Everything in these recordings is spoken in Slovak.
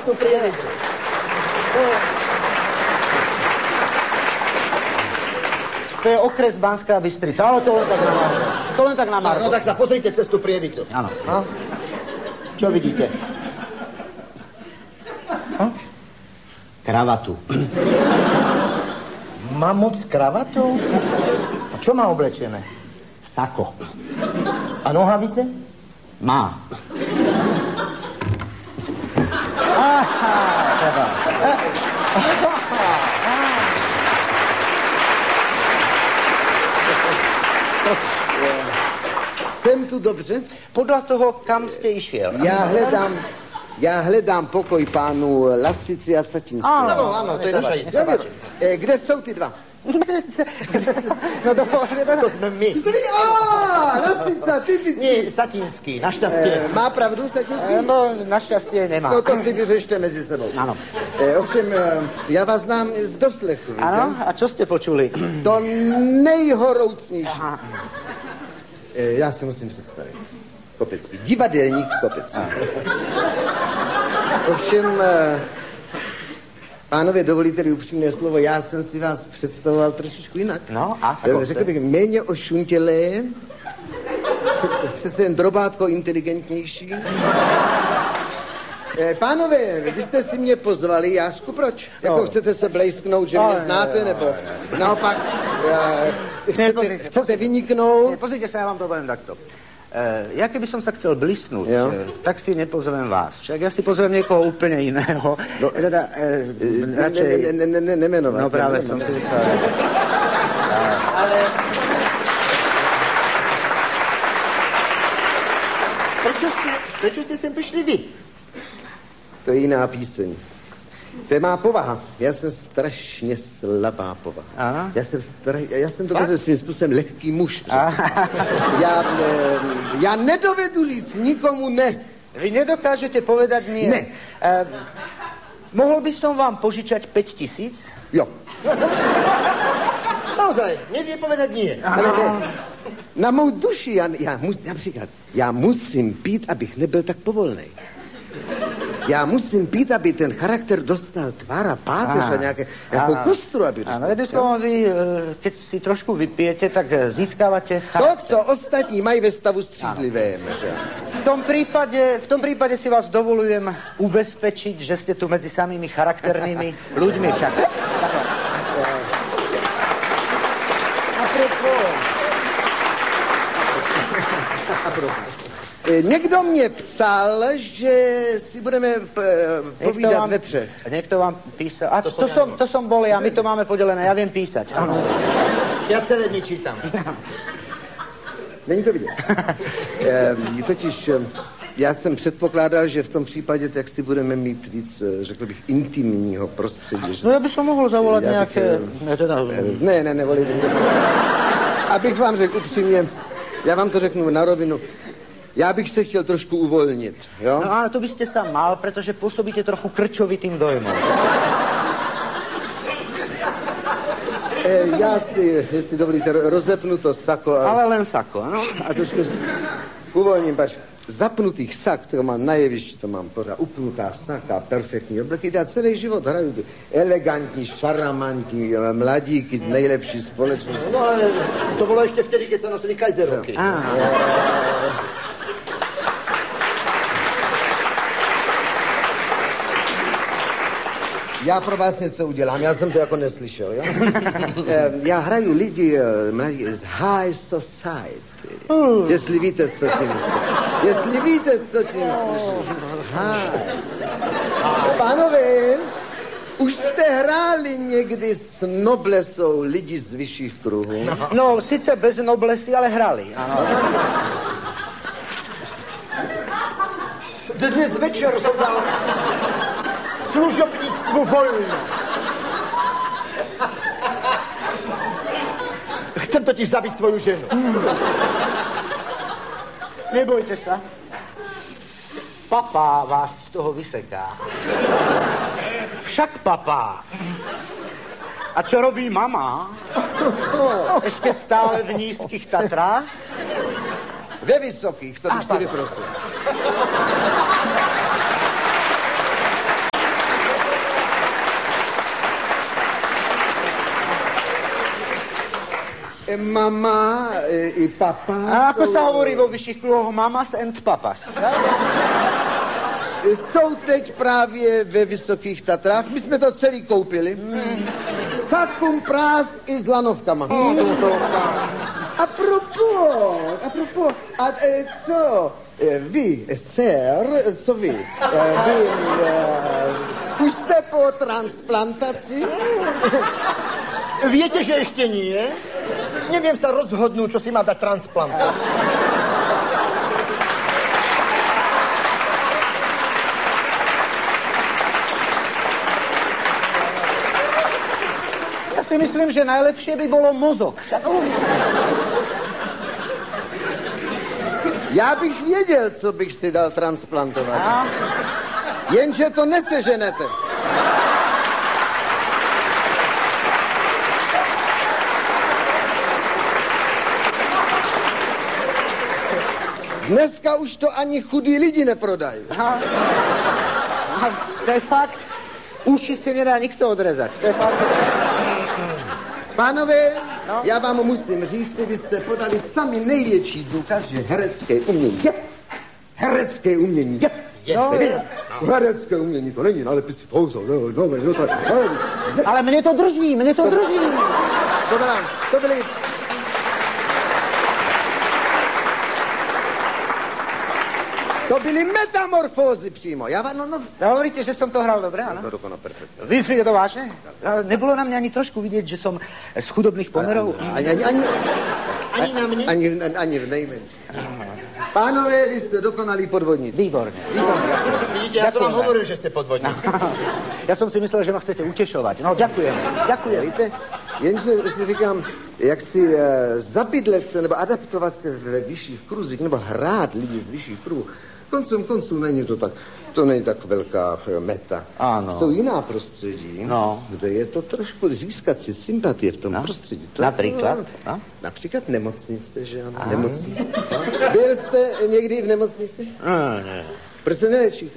cestu Prievidzu. To je okres Banská Bystrica, ale to len tak na Margo. To len tak na Margo. No tak sa pozrite cestu Prievidzu. Áno. No? Čo vidíte? Kravatu. Mamut s kravatou? A čo má oblečené? Sako. A nohavice? Má. Aha, teda. Jsem tu dobře? Podľa toho, kam ste išiel. Já hledám pokoj pánu Lasici a Satinského. Áno, to je naša istá. Kde jsou ty dva? No dovolite, To jsme my. Lasica, typický. Nie, Satinský, našťastie. Má pravdu Satinský? No, našťastie nemá. No to si vyřešte mezi sebou. Áno. Ovšem, já vás znám z doslechu. Áno, a čo ste počuli? To nejhoroucnější. Já si musím představit. Kopecký. Divadelník Kopecký. Ovšem, pánové, dovolíte-li upřímné slovo, já jsem si vás představoval trošičku jinak. No, a řekl bych, méně ošuntělé, přece jen drobátko inteligentnější. Pánové, vy jste si mě pozvali, Jášku, proč? Jako chcete se blejsknout, že mě znáte, nebo naopak chcete vyniknout? Pozrite sa, ja vám to poviem takto. Ja keby som sa chcel blísnuť, tak si nepozvem vás. Však ja si pozvem niekoho úplne iného. No, radšej... Nemenovať. No práve som si myslel. Ale... Prečo ste sem prišli vy? To je jiná píseň. To je má povaha. Já jsem strašně slabá povaha. Aha. Já jsem to svým způsobem lehký muž. Já nedovedu říct nikomu ne. Vy nedokážete povedať nie? Ne. Mohol by som vám požičať 5 000? Jo. Naozaj, nevie povedať nie. Na mou duši, například, já musím pít, abych nebyl tak povolnej. Já musím pít, aby ten charakter dostal tvár a páteř a nějakou kostru, aby dostal. Áno, jedným slovom, vy, keď si trošku vypijete, tak získávate charakter. To, co ostatní mají ve stavu střízlivém. V tom prípade si vás dovolujem ubezpečiť, že ste tu medzi samými charakternými ľuďmi však. Někdo mě psal, že si budeme povídat ve třech. Niekto vám písal. A to som bol ja, my to máme podelené, ja viem písať. Áno. Já celé dny čítám. Není to vidět. Totiž já jsem předpokládal, že v tom případě tak si budeme mít víc, řekl bych, intimního prostředí. No ja by som mohol zavolať nejaké... Ne, nevolím. Abych vám řekl upřímně, já vám to řeknu na rovinu, já bych se chtěl trošku uvolnit, jo? No ale to by ste sa mal, pretože pôsobíte trochu krčovitým dojmom. Já si, jestli dovolíte, rozepnu to sako. Ale len sako, ano? A trošku uvolním, pač. Zapnutých sak, to mám na jevišti, to mám pořád upnutá saka, perfektní obleky. Já celý život hraju elegantní, šaramantní mladíky z nejlepší společnosti. No ale to bylo ještě vtedy, keď sa nosili kajzerovky. Já pro vás něco udělám, já jsem to jako neslyšel, jo? Já hraju lidi z high society. Jestli víte, co tím slyším. Pánové, už jste hráli někdy s noblesou lidi z vyšších kruhů? No, sice bez noblesy, ale hrali, ano. Dnes večer jsem dal služobnictvu vojnu. Chcem totiž zabít svoju ženu. Nebojte sa. Papá vás z toho vyseká. Však papá. A čo robí mama? Ešte stále v nízkych Tatrách? Ve vysokých, to bych si vyprosil. Mama i papa A ako sa hovorí vo vyšších kruhoch? Mamas and papas. jsou teď právě ve Vysokých Tatrách. My jsme to celý koupili. Sakum prás i s lanovkama. Apropos, co? Vy, sir, co vy? Už jste po transplantaci? Viete, že ešte nie? Neviem sa rozhodnúť, čo si má dať transplantovať. Ja si myslím, že najlepšie by bolo mozog. Já bych věděl, co bych si dal transplantovat. Jenže to neseženete. Dneska už to ani chudí lidi neprodají. To je fakt. Uši si nedá nikto odrezať. To je fakt. Pánové, já vám musím říct, vy jste podali sami největší důkaz, že herecké umění je. Herecké umění je. Herecké umění to není, ale písky to. Ale mne to drží. To byly... To byly metamorfózy přímo. Hovoríte, že som to hral dobre, áno? Dokonale, perfektne. Vy si to vážne? Nebolo na mňa ani trošku vidieť, že som z chudobných pomerov? Ani na mne? Ani v nejmenší. Pánové, vy ste dokonalí podvodníci. Výborne. Vidíte, ja som vám hovoril, že ste podvodníci. Ja som si myslel, že ma chcete utešovať. No, ďakujem. Víte, jenže si říkám, jak si zabydlet se, nebo adaptovat se ve vyšších kruzích, nebo hrát lidi z vyšších kruzů, konců není to tak, to není tak velká meta. Ano. Jsou jiná prostředí, kde je to trošku získat si sympatie v tom prostředí. To například? Například nemocnice, že ano? Nemocnice. Byl jste někdy v nemocnici? Ne. Proč se nelečíte?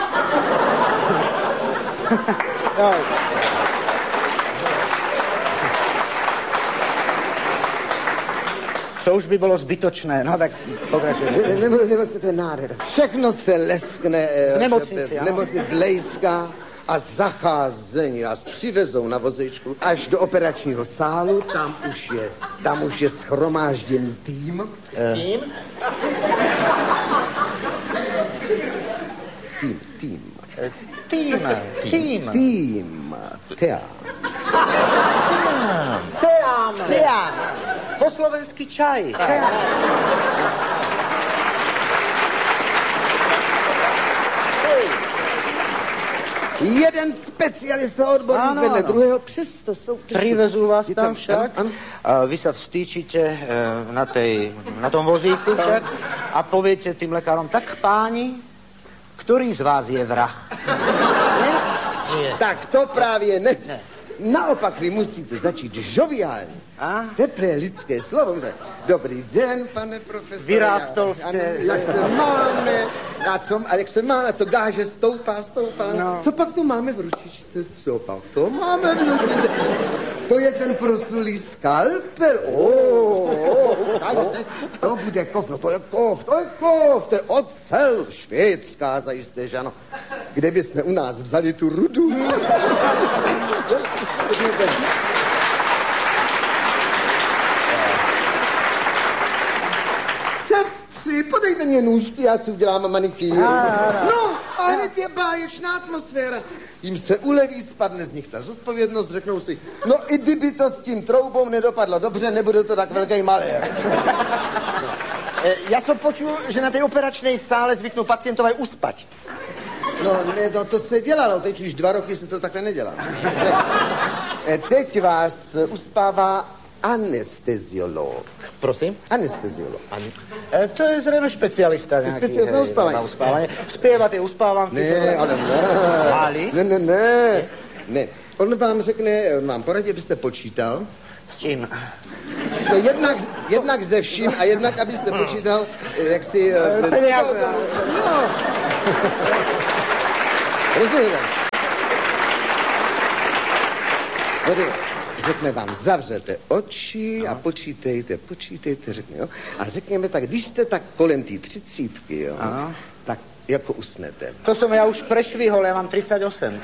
To už by bolo zbytočné, no tak pokračujeme. Nemocnice, to je nádhera. Všechno se leskne, nemocnice blejská a zacházení nás přivezou na vozečku až do operačního sálu, tam už je shromážděný tým. S kým? Tým. Teám. Po slovenský čaj. Jeden specialista odborník vedle druhého, přesto jsou... Privezú vás tam však. A vy sa vstýčite na tom vozíku však a poviete tým lekárom, tak páni, ktorý z vás je vrah? Nie. Tak to právě ne. Naopak vy musíte začít žoviálně. Teplé lidské slovo. Dobrý den, pane profesore. Vyrástol jste. Jak se máme? Jak se máme? Co gáže stoupá? No. Co pak tu máme v ručičce? Co pak to máme v ručičce? To je ten proslulý skalpel. To bude kov. No to je kov. To je ocel. Švédská zajisté, že ano. Kde bychom u nás vzali tu rudu? Sestři, podejte mě nůžky, já si udělám manikýr. No, a hned je báječná atmosféra. Jim se uleví, spadne z nich ta zodpovědnost, řeknou si, no i kdyby to s tím troubou nedopadlo dobře, nebude to tak velký malér. Ja som počul, že na tej operačnej sále zvyknú pacientov aj uspať. No, to se dělalo, teď už 2 roky se to takhle nedělá. Teď vás uspává anesteziolog. Prosím? Anesteziolog. To je zrejme špecialista nejaký. Specialista na uspávanie. Spieva tie uspávanky. Ne. On vám řekne, vám poradí, abyste počítal. S čím? To jednak ze vším a jednak, abyste počítal, jak si... Peniaze. Rozumíte? řekne vám, zavřete oči a počítejte, řekne, jo. A řekněme tak, když jste tak kolem té 30, jo, tak jako usnete. To som ja už prešvihol, ja mám 38.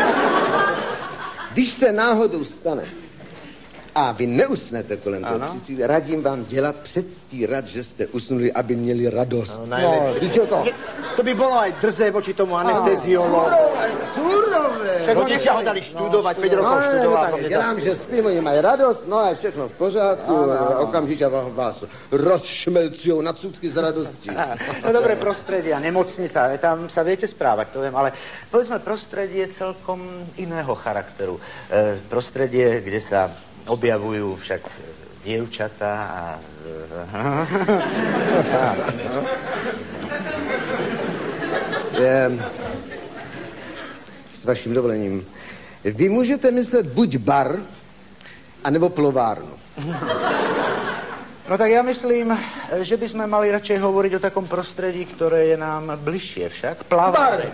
Když se náhodou stane a vy neusnete kolem toho 30, radím vám dělat předstírat, že jste usnuli, aby měli radost. To by bolo aj drzé voči tomu anesteziologu. Surové. Rodičia ho dali študovať, 5 rokov študoval. Dělám, že spím, oni mají radost, no a je všechno v pořádku, okamžitě vás rozšmelcujou na cudky z radosti. No dobre, prostredie a nemocnica, tam sa viete správať, to viem, ale povedzme, prostredie celkom iného charakteru. Prostredie, kde sa objavujú však dievčatá a... S vaším dovolením. Vy můžete myslet buď bar, anebo plovárnu. No tak ja myslím, že by sme mali radšej hovoriť o takom prostredí, ktoré je nám bližšie však. Plavárne.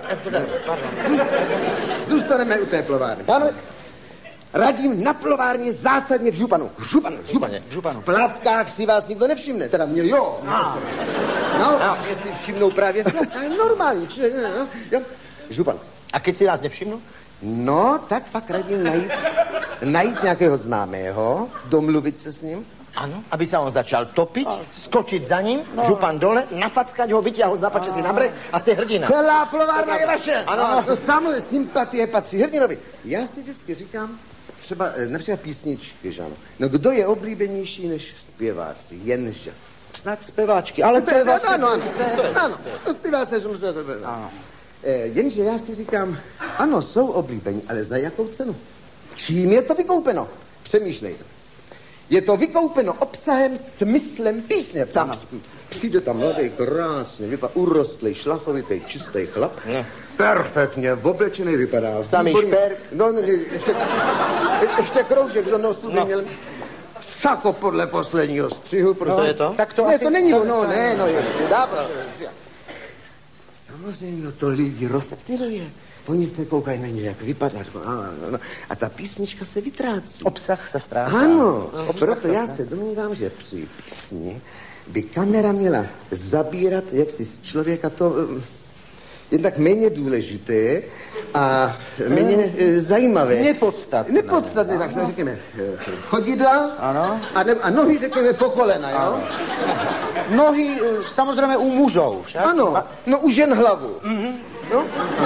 Zůstaneme u té plovárny. Pánové, radím na plovárně zásadně v županu. V plavkách si vás nikdo nevšimne. Teda mě jo. No, jestli všimnou právě v plavkách, normální. Jo, župan. A keď si vás nevšimnú? No, tak fakt radím najít nějakého známého, domluvit se s ním. Áno, aby sa on začal topiť, skočiť za ním, župan dole, nafackať ho, vyťahol z napače si na breh a ste hrdina. Celá plovárna je vaše. Ano. To samozřejmě sympatie patří hrdinovi. Já si vždycky říkám, třeba například písničky, že ano. No kdo je oblíbenější než zpěváci? Jenže. Snad zpěváčky, ale to je vlastně... Ano, zpěváci, že musíme to být. Jenže já si říkám, ano, jsou oblíbení, ale za jakou cenu? Čím je to vykoupeno? Přemýšlejte. Je to vykoupeno obsahem, smyslem písně. Tam přijde tam mladý, krásně, vypadá urostlý, šlachovitý, čistý chlap. Perfektně, oblečený vypadá. Samý šperk. No, ještě kroužek do nosu by měl. Sako podle posledního střihu. Co je to? Tak to ne, asi... to není ono, dávno. Samozřejmě to lidi rozptyluje. Oni se koukají na něj, jak vypadá. A ta písnička se vytrácí. Obsah se ztrácí. Ano, proto já se domnívám, že při písni by kamera měla zabírat jaksi z člověka to jen tak méně důležité a méně zajímavé. Nepodstatné, tak se řekněme chodidla a nohy řekněme po kolena, jo? Nohy samozřejmě u mužov, však? Ano, no u žen hlavu. No?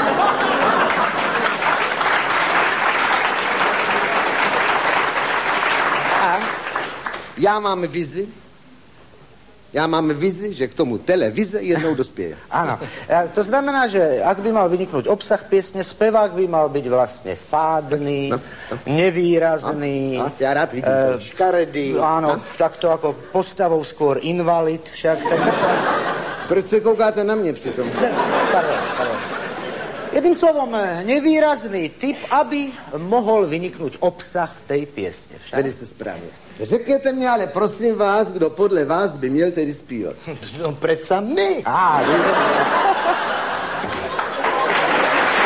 A já mám vizi, že k tomu televize jednou dospěje. Áno. To znamená, že ak by mal vyniknúť obsah piesne, spevák by mal byť vlastne fádny, nevýrazný. Ja rád vidím to. Škaredý. Áno, takto ako postavou skôr invalid však. Proč se koukáte na mě přitom? Pardon. Jedným slovom, nevýrazný typ, aby mohol vyniknúť obsah tej piesne. Velice správně. Řekněte mě, ale prosím vás, kdo podle vás by měl tedy zpívat. No predsa my.